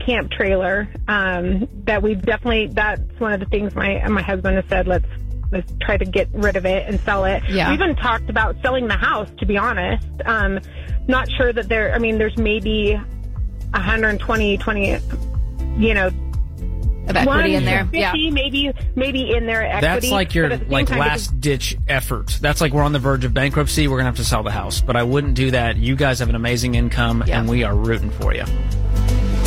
camp trailer that we've definitely, that's one of the things my husband has said, let's try to get rid of it and sell it. Yeah. We even talked about selling the house, to be honest. Not sure that there's maybe 120, of equity in there. 150, Yeah. maybe in their equity. That's like your last-ditch effort. That's like we're on the verge of bankruptcy, we're going to have to sell the house. But I wouldn't do that. You guys have an amazing income, and we are rooting for you.